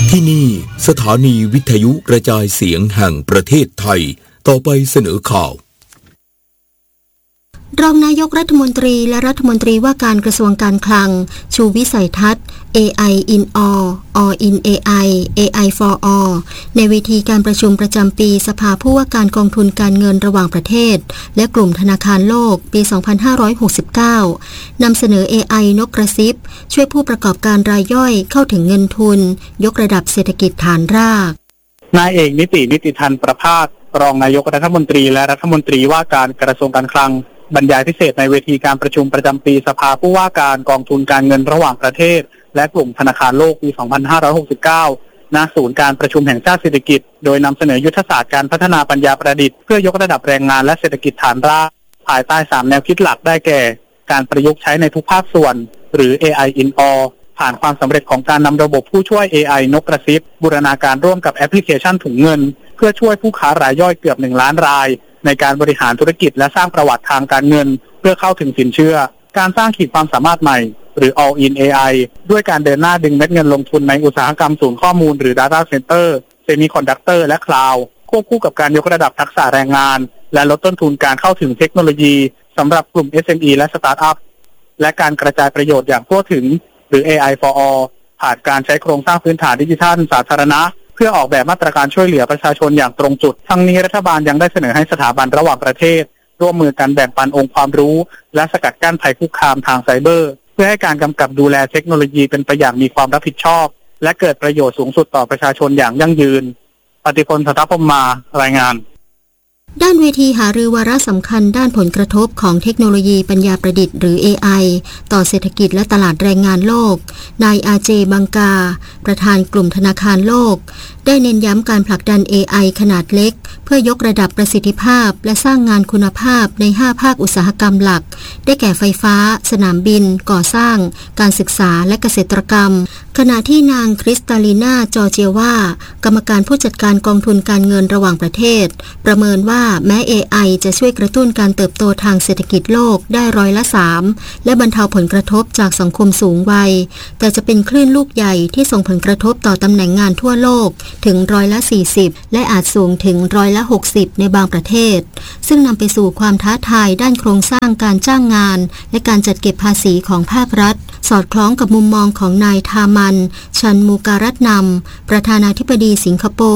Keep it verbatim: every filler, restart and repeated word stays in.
ที่นี่สถานีวิทยุกระจายเสียงแห่งประเทศไทยต่อไปเสนอข่าวรองนายกรัฐมนตรีและรัฐมนตรีว่าการกระทรวงการคลังชูวิสัยทัศน์ เอ ไอ in All All in เอ ไอ เอ ไอ for All ในเวทีการประชุมประจำปีสภาผู้ว่าการกองทุนการเงินระหว่างประเทศและกลุ่มธนาคารโลกปี สองพันห้าร้อยหกสิบเก้า นำเสนอ เอ ไอ นกกระซิบช่วยผู้ประกอบการรายย่อยเข้าถึงเงินทุนยกระดับเศรษฐกิจฐานรากนายเอกนิตินิติธรประภาสรองนายกรัฐมนตรีและรัฐมนตรีว่าการกระทรวงการคลังบรรยายพิเศษในเวทีการประชุมประจำปีสภาผู้ว่าการกองทุนการเงินระหว่างประเทศและกลุ่มธนาคารโลกปี สองพันห้าร้อยหกสิบเก้า ณ ศูนย์การประชุมแห่งชาติเศรษฐกิจโดยนำเสนอยุทธศาสตร์การพัฒนาปัญญาประดิษฐ์เพื่อยกระดับแรงงานและเศรษฐกิจฐานรากภายใต้สามแนวคิดหลักได้แก่การประยุกต์ใช้ในทุกภาคส่วนหรือ เอ ไอ in All ผ่านความสำเร็จของการนำระบบผู้ช่วย เอ ไอ นกกระซิบบูรณาการร่วมกับแอปพลิเคชันถุงเงินเพื่อช่วยผู้ค้ารายย่อยเกือบหนึ่งล้านรายในการบริหารธุรกิจและสร้างประวัติทางการเงินเพื่อเข้าถึงสินเชื่อการสร้างขีดความสามารถใหม่หรือ All in เอ ไอ ด้วยการเดินหน้าดึงเม็ดเงินลงทุนในอุตสาหกรรมศูนย์ข้อมูลหรือ Data Center Semiconductor และ Cloud ควบคู่กับการยกระดับทักษะแรงงานและลดต้นทุนการเข้าถึงเทคโนโลยีสำหรับกลุ่ม เอส เอ็ม อี และสตาร์ทอัพและการกระจายประโยชน์อย่างทั่วถึงหรือ เอ ไอ for All ผ่านการใช้โครงสร้างพื้นฐานดิจิทัลสาธารณะเพื่อออกแบบมาตรการช่วยเหลือประชาชนอย่างตรงจุดทั้งนี้รัฐบาลยังได้เสนอให้สถาบันระหว่างประเทศร่วมมือกันแบ่งปันองค์ความรู้และสกัดกั้นภัยคุกคามทางไซเบอร์เพื่อให้การกำกับดูแลเทคโนโลยีเป็นไปอย่างมีความรับผิดชอบและเกิดประโยชน์สูงสุดต่อประชาชนอย่างยั่งยืนปฏิพล สัทธพรหมารายงานด้านเวทีหารือวาระสำคัญด้านผลกระทบของเทคโนโลยีปัญญาประดิษฐ์หรือ เอ ไอ ต่อเศรษฐกิจและตลาดแรงงานโลกนายอาเจบังกาประธานกลุ่มธนาคารโลกได้เน้นย้ำการผลักดัน เอ ไอ ขนาดเล็กเพื่อยกระดับประสิทธิภาพและสร้างงานคุณภาพในห้าภาคอุตสาหกรรมหลักได้แก่ไฟฟ้าสนามบินก่อสร้างการศึกษาและเกษตรกรรมขณะที่นางคริสตาลีนาจอร์เจียวากรรมการผู้จัดการกองทุนการเงินระหว่างประเทศประเมินว่าแม้ เอ ไอ จะช่วยกระตุ้นการเติบโตทางเศรษฐกิจโลกได้ร้อยละสามและบรรเทาผลกระทบจากสังคมสูงวัยแต่จะเป็นคลื่นลูกใหญ่ที่ส่งผลกระทบต่อตำแหน่งงานทั่วโลกถึงร้อยละสี่สิบและอาจสูงถึงร้อยละหกสิบในบางประเทศซึ่งนำไปสู่ความท้าทายด้านโครงสร้างการจ้างงานและการจัดเก็บภาษีของภาครัฐสอดคล้องกับมุมมองของนายทามันชันมูการัตนำประธานาธิบดีสิงคโปร์